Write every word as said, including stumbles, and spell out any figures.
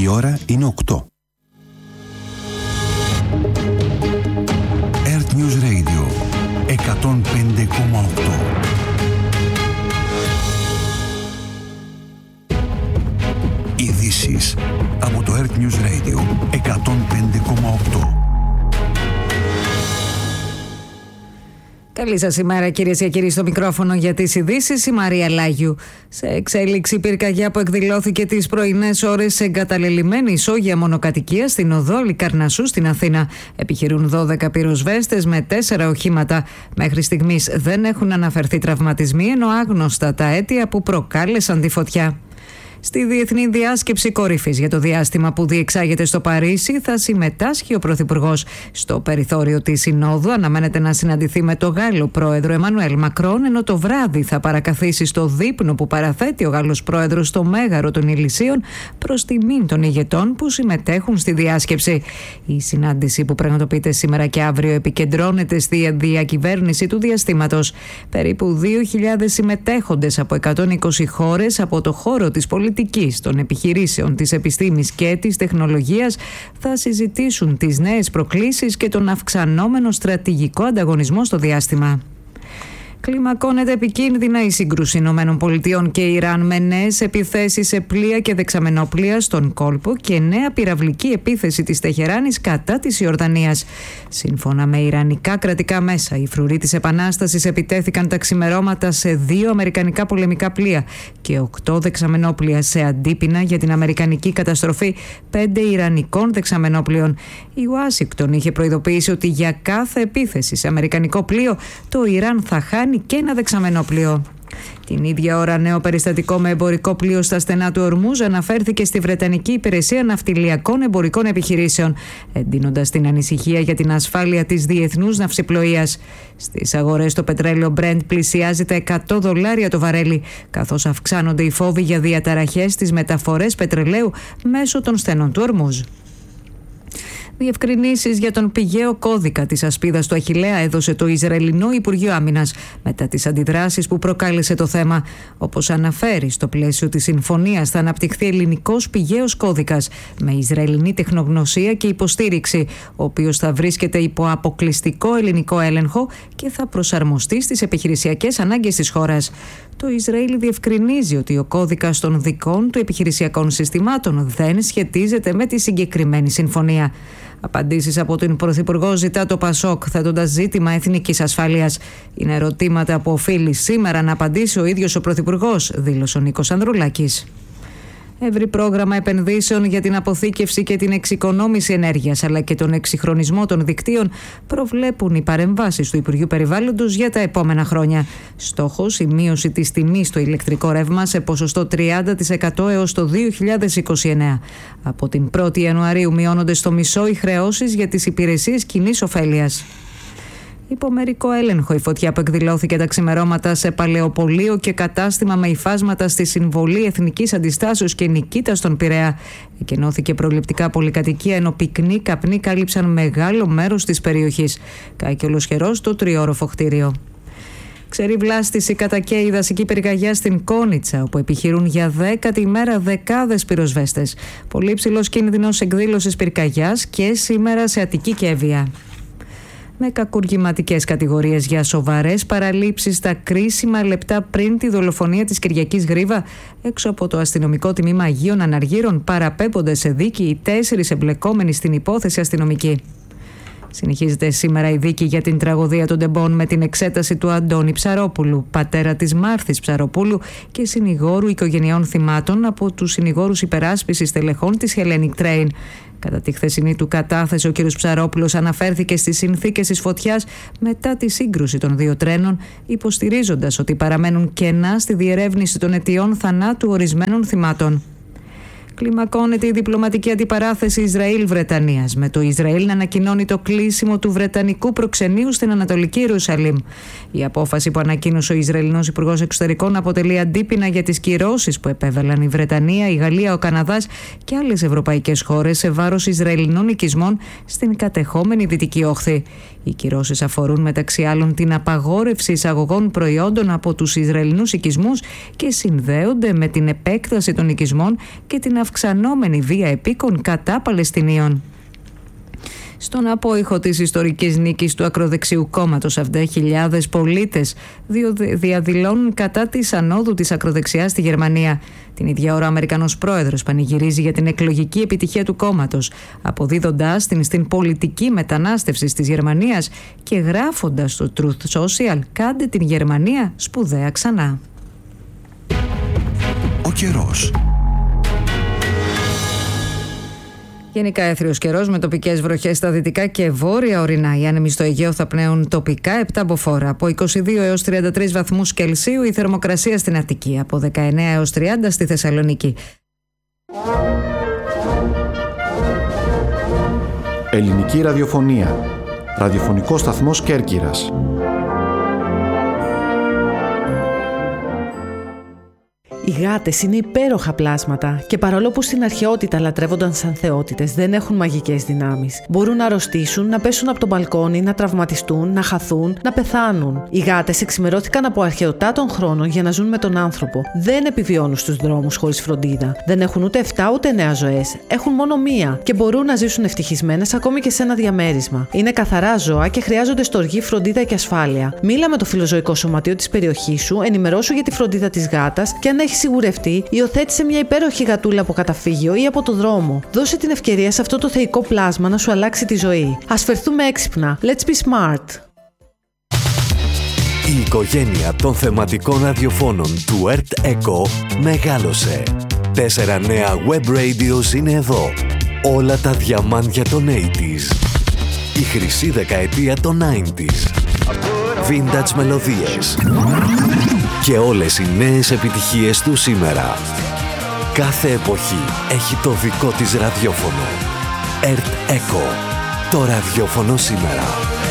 Η ώρα είναι οκτώ. Earth News Radio εκατόν πέντε κόμμα οκτώ. Ειδήσεις από το Earth News Radio εκατόν πέντε κόμμα οκτώ. Καλή σας ημέρα, κυρίες και κύριοι, στο μικρόφωνο για τις ειδήσεις, η Μαρία Λάγιου. Σε εξέλιξη πυρκαγιά που εκδηλώθηκε τις πρωινές ώρες σε εγκαταλελειμμένη ισόγεια μονοκατοικία στην οδό Λικαρνασσού στην Αθήνα. Επιχειρούν δώδεκα πυροσβέστες με τέσσερα οχήματα. Μέχρι στιγμής δεν έχουν αναφερθεί τραυματισμοί, ενώ άγνωστα τα αίτια που προκάλεσαν τη φωτιά. Στη Διεθνή Διάσκεψη Κορυφής για το διάστημα που διεξάγεται στο Παρίσι θα συμμετάσχει ο Πρωθυπουργός. Στο περιθώριο της Συνόδου αναμένεται να συναντηθεί με τον Γάλλο πρόεδρο Εμμανουέλ Μακρόν, ενώ το βράδυ θα παρακαθίσει στο δείπνο που παραθέτει ο Γάλλος πρόεδρος στο Μέγαρο των Ηλυσίων προς τιμήν των ηγετών που συμμετέχουν στη διάσκεψη. Η συνάντηση που πραγματοποιείται σήμερα και αύριο επικεντρώνεται στη διακυβέρνηση του διαστήματος. Περίπου δύο χιλιάδες συμμετέχοντες από εκατόν είκοσι χώρες από το χώρο της πολιτικής, των επιχειρήσεων, της επιστήμης και της τεχνολογίας θα συζητήσουν τις νέες προκλήσεις και τον αυξανόμενο στρατηγικό ανταγωνισμό στο διάστημα. Κλιμακώνεται επικίνδυνα η σύγκρουση ΗΠΑ και Ιράν με νέες επιθέσεις σε πλοία και δεξαμενόπλοια στον κόλπο και νέα πυραυλική επίθεση της Τεχεράνης κατά της Ιορδανίας. Σύμφωνα με ιρανικά κρατικά μέσα, οι φρουροί της Επανάστασης επιτέθηκαν τα ξημερώματα σε δύο αμερικανικά πολεμικά πλοία και οκτώ δεξαμενόπλοια σε αντίπεινα για την αμερικανική καταστροφή πέντε ιρανικών δεξαμενόπλοιων. Η Ουάσιγκτον είχε προειδοποιήσει ότι για κάθε επίθεση σε αμερικανικό πλοίο το Ιράν θα χάνει και ένα δεξαμενόπλοιο. Την ίδια ώρα, νέο περιστατικό με εμπορικό πλοίο στα στενά του Ορμούζ αναφέρθηκε στη Βρετανική Υπηρεσία Ναυτιλιακών Εμπορικών Επιχειρήσεων, εντείνοντας την ανησυχία για την ασφάλεια της διεθνούς ναυσιπλοείας. Στις αγορές το πετρέλαιο Brent πλησιάζει τα εκατό δολάρια το βαρέλι, καθώς αυξάνονται οι φόβοι για διαταραχές στις μεταφορές πετρελαίου μέσω των στενών του Ορμούζ. Διευκρινήσεις για τον πηγαίο κώδικα της ασπίδας του Αχιλλέα έδωσε το Ισραηλινό Υπουργείο Άμυνας μετά τις αντιδράσεις που προκάλεσε το θέμα. Όπως αναφέρει, στο πλαίσιο της συμφωνίας θα αναπτυχθεί ελληνικός πηγαίος κώδικας με ισραηλινή τεχνογνωσία και υποστήριξη, ο οποίος θα βρίσκεται υπό αποκλειστικό ελληνικό έλεγχο και θα προσαρμοστεί στις επιχειρησιακές ανάγκες της χώρας. Το Ισραήλ διευκρινίζει ότι ο κώδικας των δικών του επιχειρησιακών συστημάτων δεν σχετίζεται με τη συγκεκριμένη συμφωνία. Απαντήσεις από τον Πρωθυπουργό ζητά το Πασόκ, θέτοντας ζήτημα εθνικής ασφάλειας. Είναι ερωτήματα που οφείλει σήμερα να απαντήσει ο ίδιος ο Πρωθυπουργός, δήλωσε ο Νίκος Ανδρουλάκης. Εύρυ πρόγραμμα επενδύσεων για την αποθήκευση και την εξοικονόμηση ενέργειας αλλά και τον εξυγχρονισμό των δικτύων προβλέπουν οι παρεμβάσεις του Υπουργείου Περιβάλλοντος για τα επόμενα χρόνια. Στόχος η μείωση της τιμής στο ηλεκτρικό ρεύμα σε ποσοστό τριάντα τοις εκατό έως το δύο χιλιάδες είκοσι εννέα. Από την πρώτη Ιανουαρίου μειώνονται στο μισό οι χρεώσεις για τις υπηρεσίες κοινής ωφέλειας. Υπό μερικό έλεγχο η φωτιά που εκδηλώθηκε τα ξημερώματα σε παλαιοπωλείο και κατάστημα με υφάσματα στη Συμβολή Εθνικής Αντιστάσεως και Νικήτας στον Πειραιά. Εκενώθηκε προληπτικά πολυκατοικία, ενώ πυκνοί καπνοί κάλυψαν μεγάλο μέρος της περιοχής. Κάηκε ολοσχερός το τριόροφο κτίριο. Ξερή βλάστηση κατακαίει η δασική πυρκαγιά στην Κόνιτσα, όπου επιχειρούν για δέκατη ημέρα δεκάδες πυροσβέστες. Πολύ ψηλός κίνδυνος εκδήλωσης πυρκαγιάς και σήμερα σε Αττική και Εύβοια. Με κακουργηματικές κατηγορίες για σοβαρές παραλήψεις στα κρίσιμα λεπτά πριν τη δολοφονία της Κυριακής Γρίβα, έξω από το αστυνομικό τμήμα Αγίων Αναργύρων παραπέμπονται σε δίκη οι τέσσερις εμπλεκόμενοι στην υπόθεση αστυνομικοί. Συνεχίζεται σήμερα η δίκη για την τραγωδία των Ντεμπών με την εξέταση του Αντώνη Ψαρόπουλου, πατέρα της Μάρθης Ψαροπούλου και συνηγόρου οικογενειών θυμάτων από τους συνηγόρους υπεράσπισης τελεχών της Hellenic Train. Κατά τη χθεσινή του κατάθεση, ο κ. Ψαρόπουλος αναφέρθηκε στις συνθήκες της φωτιάς μετά τη σύγκρουση των δύο τρένων, υποστηρίζοντας ότι παραμένουν κενά στη διερεύνηση των αιτιών θανάτου ορισμένων θυμάτων. Κλιμακώνεται η διπλωματική αντιπαράθεση Ισραήλ-Βρετανίας, με το Ισραήλ να ανακοινώνει το κλείσιμο του βρετανικού προξενείου στην Ανατολική Ιερουσαλήμ. Η απόφαση που ανακοίνωσε ο Ισραηλινός Υπουργός Εξωτερικών αποτελεί αντίπεινα για τις κυρώσεις που επέβαλαν η Βρετανία, η Γαλλία, ο Καναδάς και άλλες ευρωπαϊκές χώρες σε βάρος Ισραηλινών οικισμών στην κατεχόμενη Δυτική Όχθη. Οι κυρώσεις αφορούν μεταξύ άλλων την απαγόρευση εισαγωγών προϊόντων από τους Ισραηλινούς οικισμούς και συνδέονται με την επέκταση των οικισμών και την αυξανόμενη βία επίκων κατά Παλαιστινίων. Στον απόϊχο της ιστορικής νίκης του ακροδεξιού κόμματος ΑΦΔΕ, χιλιάδες πολίτες διαδηλώνουν κατά της ανόδου της ακροδεξιάς στη Γερμανία. Την ίδια ώρα ο Αμερικανός πρόεδρος πανηγυρίζει για την εκλογική επιτυχία του κόμματος, αποδίδοντάς την στην πολιτική μετανάστευση της Γερμανίας και γράφοντας στο Truth Social «Κάντε την Γερμανία σπουδαία ξανά». Ο καιρός. Γενικά έθριος καιρός με τοπικές βροχές στα δυτικά και βόρεια ορεινά. Οι άνεμοι στο Αιγαίο θα πνέουν τοπικά επτά μποφόρ. Από είκοσι δύο έως τριάντα τρεις βαθμούς Κελσίου η θερμοκρασία στην Αττική. Από δεκαεννέα έως τριάντα στη Θεσσαλονίκη. Ελληνική ραδιοφωνία. Ραδιοφωνικό σταθμός Κέρκυρας. Οι γάτες είναι υπέροχα πλάσματα και παρόλο που στην αρχαιότητα λατρεύονταν σαν θεότητες, δεν έχουν μαγικές δυνάμεις. Μπορούν να αρρωστήσουν, να πέσουν από το μπαλκόνι, να τραυματιστούν, να χαθούν, να πεθάνουν. Οι γάτες εξημερώθηκαν από αρχαιοτά των χρόνων για να ζουν με τον άνθρωπο. Δεν επιβιώνουν στους δρόμους χωρίς φροντίδα. Δεν έχουν ούτε εφτά ούτε εννέα ζωές. Έχουν μόνο μία και μπορούν να ζήσουν ευτυχισμένες ακόμη και σε ένα διαμέρισμα. Είναι καθαρά ζώα και χρειάζονται στοργή, φροντίδα και ασφάλεια. Μίλα με το φιλοζωικό σωματείο της περιοχής σου, ενημερώσου για τη φροντίδα της γάτας και αν έχει σιγουρευτεί, υιοθέτησε μια υπέροχη γατούλα από καταφύγιο ή από το δρόμο. Δώσε την ευκαιρία σε αυτό το θεϊκό πλάσμα να σου αλλάξει τη ζωή. Ας φερθούμε έξυπνα. Let's be smart. Η οικογένεια των θεματικών ραδιοφώνων του Earth Echo μεγάλωσε. Τέσσερα νέα web radios είναι εδώ. Όλα τα διαμάντια των ογδόντα. Η χρυσή δεκαετία των ενενήντα. Vintage μελωδίες. Και όλες οι νέες επιτυχίες του σήμερα. Κάθε εποχή έχει το δικό της ραδιόφωνο. Earth Echo. Το ραδιόφωνο σήμερα.